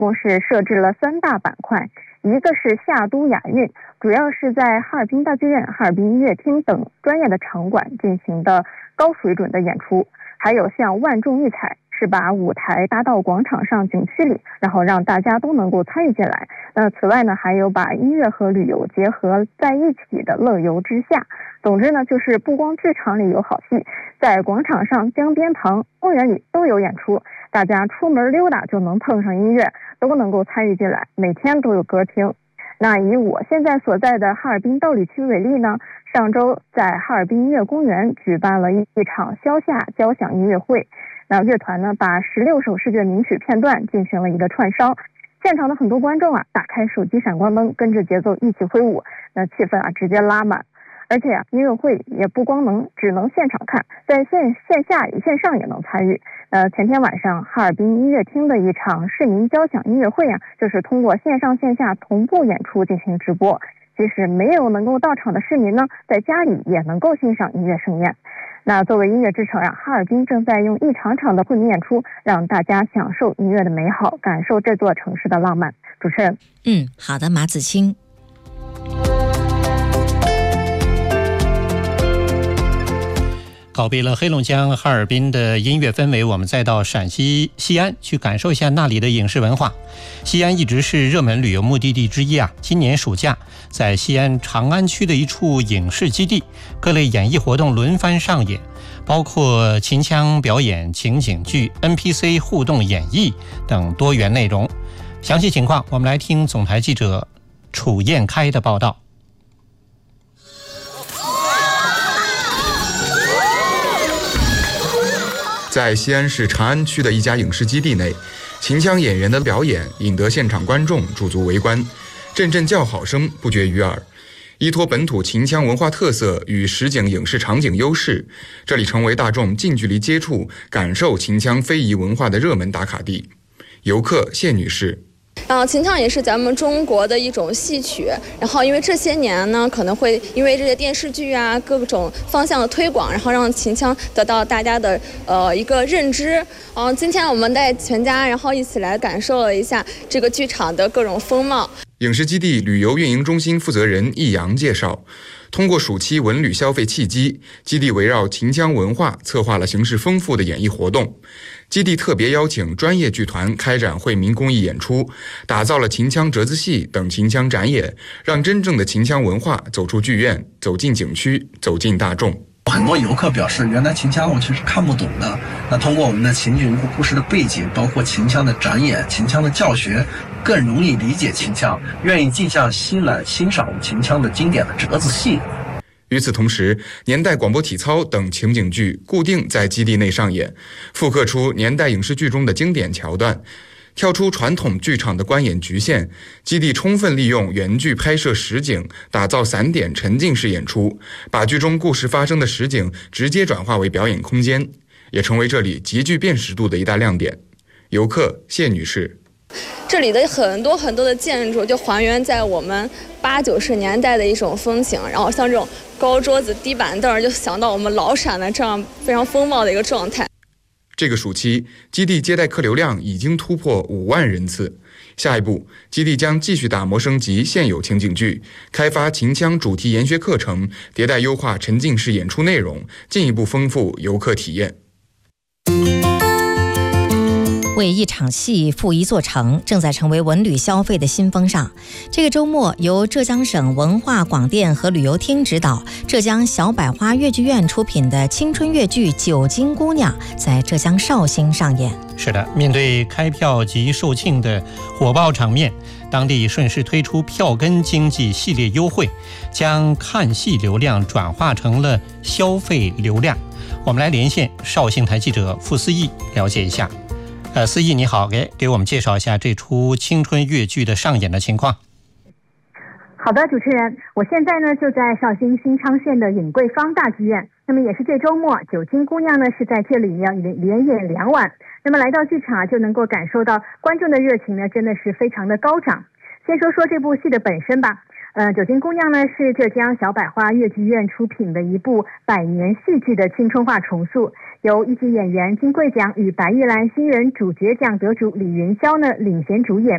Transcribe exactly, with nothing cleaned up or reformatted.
共是设置了三大板块，一个是夏都亚运，主要是在哈尔滨大剧院、哈尔滨音乐厅等专业的场馆进行的高水准的演出，还有像万众艺彩，是把舞台搭到广场上景区里，然后让大家都能够参与进来。那此外呢，还有把音乐和旅游结合在一起的乐游之夏。总之呢，就是不光剧场里有好戏，在广场上、江边旁、公园里都有演出，大家出门溜达就能碰上音乐，都能够参与进来，每天都有歌听。那以我现在所在的哈尔滨道里区为例呢，上周在哈尔滨音乐公园举办了一场消夏交响音乐会。那乐团呢，把十六首世界名曲片段进行了一个串烧，现场的很多观众啊，打开手机闪光灯，跟着节奏一起挥舞，那气氛啊直接拉满。而且啊，音乐会也不光能只能现场看，在线线下与线上也能参与。呃，前天晚上哈尔滨音乐厅的一场市民交响音乐会啊，就是通过线上线下同步演出进行直播，即使没有能够到场的市民呢，在家里也能够欣赏音乐盛宴。那作为音乐之城啊，哈尔滨正在用一场场的惠民演出，让大家享受音乐的美好，感受这座城市的浪漫。主持人， 嗯，好的，马子清。 告别了黑龙江哈尔滨的音乐氛围，我们再到陕西西安去感受一下那里的影视文化。西安一直是热门旅游目的地之一啊。今年暑假，在西安长安区的一处影视基地，各类演艺活动轮番上演，包括秦腔表演、情景剧、N P C 互动演绎等多元内容。详细情况，我们来听总台记者楚燕开的报道。 在西安市长安区的一家影视基地内，秦腔演员的表演引得现场观众驻足围观，阵阵叫好声不绝于耳。依托本土秦腔文化特色与实景影视场景优势，这里成为大众近距离接触、感受秦腔非遗文化的热门打卡地。游客谢女士。 然后秦腔也是咱们中国的一种戏曲，然后因为这些年呢，可能会因为这些电视剧啊各种方向的推广，然后让秦腔得到大家的呃一个认知。嗯，今天我们带全家然后一起来感受了一下这个剧场的各种风貌。 影视基地旅游运营中心负责人易阳介绍，通过暑期文旅消费契机，基地围绕秦腔文化策划了形式丰富的演艺活动。基地特别邀请专业剧团开展惠民公益演出，打造了秦腔折子戏等秦腔展演，让真正的秦腔文化走出剧院，走进景区，走进大众。 很多游客表示，原来秦腔我其实看不懂的。那通过我们的秦剧故事的背景，包括秦腔的展演、秦腔的教学，更容易理解秦腔，愿意静下心来欣赏秦腔的经典的折子戏。 与此同时，年代广播体操等情景剧固定在基地内上演，复刻出年代影视剧中的经典桥段，跳出传统剧场的观演局限。基地充分利用原剧拍摄实景，打造散点沉浸式演出，把剧中故事发生的实景直接转化为表演空间，也成为这里极具辨识度的一大亮点。游客谢女士。 这里的很多很多的建筑就还原在我们八九十年代的一种风情，然后像这种高桌子低板凳，就想到我们老陕的这样非常风貌的一个状态。 这个暑期，基地接待客流量已经突破五万人次。下一步，基地将继续打磨升级现有情景剧，开发秦腔主题研学课程，迭代优化沉浸式演出内容，进一步丰富游客体验。 为一场戏复一座城，正在成为文旅消费的新风尚。这个周末，由浙江省文化广电和旅游厅指导，浙江小百花越剧院出品的青春越剧《九金姑娘》在浙江绍兴上演。 是的，面对开票及售罄的火爆场面，当地顺势推出票根经济系列优惠，将看戏流量转化成了消费流量。我们来连线绍兴台记者傅思义了解一下。呃，思义你好，给给我们介绍一下这出青春越剧的上演的情况。 好的，主持人，我现在呢就在绍兴新昌县的尹桂坊大剧院，那么也是这周末九金姑娘呢是在这里要连演两晚，那么来到剧场就能够感受到观众的热情呢真的是非常的高涨。先说说这部戏的本身吧。呃，九金姑娘呢是浙江小百花越剧院出品的一部百年戏剧的青春化重塑，由一级演员金桂奖与白玉兰新人主角奖得主李云霄呢领衔主演，